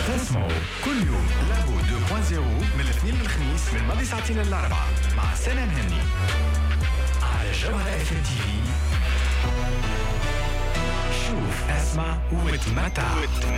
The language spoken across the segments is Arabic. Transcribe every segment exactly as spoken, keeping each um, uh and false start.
اسمعوا كل يوم لابو اثنين فاصلة صفر من الاثنين للخميس من ماضي ساعتين للأربعة مع سنة مهني على جوهرة اف ام تي في. شوف اسمع وتمتع.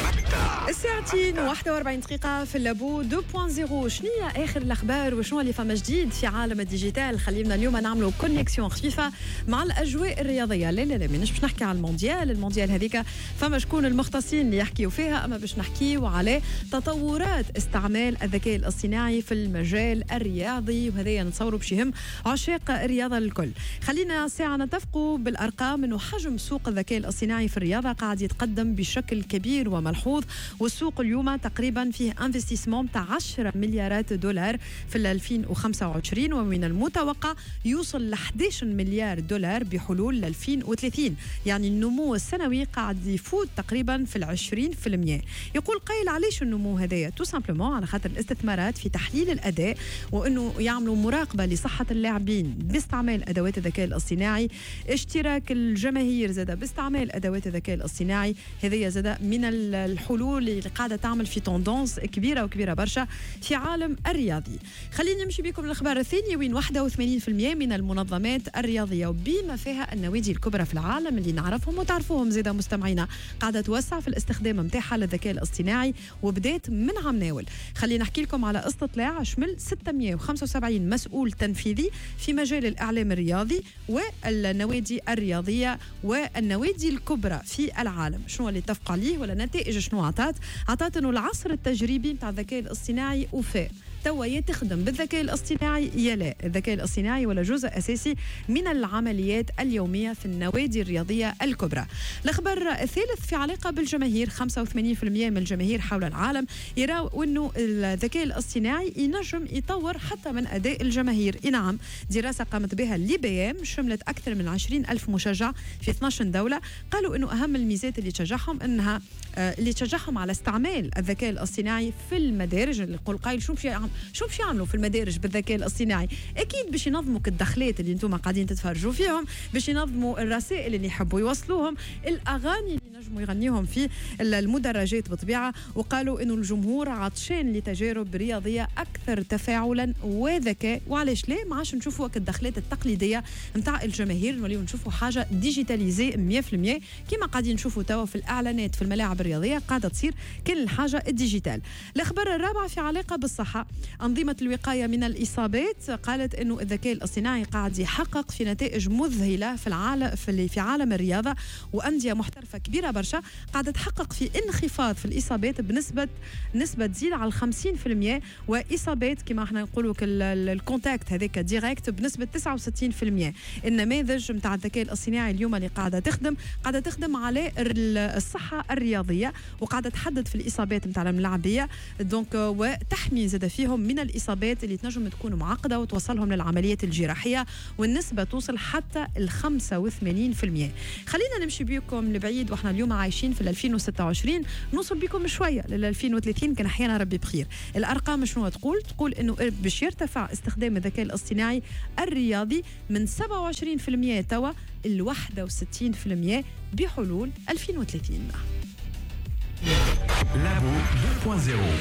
الساعتين واحد وأربعين دقيقة في اللابو اثنين فاصلة صفر. شنو هي آخر الأخبار وشنو اللي فما جديد في عالم الديجيتال؟ خلينا اليوم نعملوا كونيكسيون خفيفة مع الأجواء الرياضية. لا لا لا مش باش نحكي على المونديال، المونديال هذيك فما شكون المختصين اللي يحكيوا فيها، أما باش نحكيوا على تطورات استعمال الذكاء الاصطناعي في المجال الرياضي، وهذا نتصوروا باش يهم عشاق الرياضة الكل. خلينا ساعة نتفقوا بالأرقام إنه حجم سوق الذكاء الاصطناعي في الرياضة قاعد يتقدم بشكل كبير وملحوظ، والسوق اليوم تقريبا فيه انفستيسمون تاع عشرة مليارات دولار في ألفين وخمسة وعشرين، ومن المتوقع يوصل ل أحد عشر مليار دولار بحلول ألفين وثلاثين. يعني النمو السنوي قاعد يفوت تقريبا في العشرين في المية. يقول قائل علاش النمو هذايا؟ تو سامبلومون على خاطر الاستثمارات في تحليل الأداء وأنه يعملوا مراقبة لصحة اللاعبين باستعمال أدوات الذكاء الاصطناعي، اشتراك الجماهير زادة باستعمال أدوات الذكاء الاصطناعي. هذه زادة من الحلول اللي قاعدة تعمل في توندونس كبيرة وكبيرة برشا في عالم الرياضي. خلينا نمشي بكم للأخبار الثانية، وين واحد وثمانين بالمئة من المنظمات الرياضية وبما فيها النوادي الكبرى في العالم اللي نعرفهم وتعرفوهم زادة مستمعينا قاعدة توسع في الاستخدام متاعها للذكاء الاصطناعي وبدات من عام ناول. خلينا نحكي لكم على استطلاع شمل ستمئة وخمسة وسبعين مسؤول تنفيذي في مجال الإعلام الرياضي والنوادي الرياضية والنوادي الكبرى في العالم. شنو اللي اتفقوا عليه ولا نتائج شنو عطات؟ عطات انه العصر التجريبي نتاع الذكاء الاصطناعي وفاء توا يتخدم بالذكاء الاصطناعي يا لا. الذكاء الاصطناعي ولا جزء اساسي من العمليات اليوميه في النوادي الرياضيه الكبرى. الخبر الثالث في علاقه بالجماهير، خمسة وثمانين بالمئة من الجماهير حول العالم يراوا انه الذكاء الاصطناعي ينجم يطور حتى من اداء الجماهير. نعم، دراسه قامت بها لي بي ام شملت اكثر من عشرين ألف مشجع في اثناش دوله، قالوا انه اهم الميزات اللي تشجعهم انها اللي تشجعهم على استعمال الذكاء الاصطناعي في المدارج. اللي يقول قايل شو باش شو باش يعملوا في المدارج بالذكاء الاصطناعي؟ اكيد باش ينظموا الدخلات اللي انتم قاعدين تتفرجوا فيهم، باش ينظموا الرسائل اللي يحبوا يوصلوهم، الاغاني اللي نجموا يغنيوهم في المدرجات بطبيعه. وقالوا انه الجمهور عطشان لتجارب رياضيه اكثر تفاعلا وذكاء، وعلاش لا ما عادش نشوفوا الدخلات التقليديه نتاع الجماهير، نوليو نشوفوا حاجه ديجيتاليزي مية بالمية كما قاعدين نشوفوا توا في الاعلانات في الملاعب الرياضيه قاعده تصير كل الحاجه الديجيتال. الاخبار الرابعه في علاقه بالصحه، أنظمة الوقاية من الإصابات قالت أنه الذكاء الاصطناعي قاعد يحقق في نتائج مذهلة في العالم في, في عالم الرياضة، وأندية محترفة كبيرة برشا قاعدة تحقق في انخفاض في الإصابات بنسبة نسبة تزيد على خمسين بالمئة، وإصابات كما احنا نقولوا الكونتاكت هذاك ديريكت بنسبة تسعة وستين بالمئة. النماذج نتاع الذكاء الاصطناعي اليوم اللي قاعدة تخدم قاعدة تخدم على الصحة الرياضية، وقاعدة تحدد في الإصابات نتاع الملاعبية دونك وتحمي زاد فيهم من الإصابات اللي تنجم تكون معقدة وتوصلهم للعمليات الجراحية، والنسبة توصل حتى ال خمسة وثمانين بالمئة. خلينا نمشي بكم لبعيد واحنا اليوم عايشين في ألفين وستة وعشرين، نوصل بكم شوية لل ألفين وثلاثين كان أحيانا ربي بخير. الأرقام شنو تقول؟ تقول إنه باش يرتفع استخدام الذكاء الاصطناعي الرياضي من سبعة وعشرين بالمئة توا ل واحد وستين بالمئة بحلول ألفين وثلاثين. لابو اثنين فاصلة صفر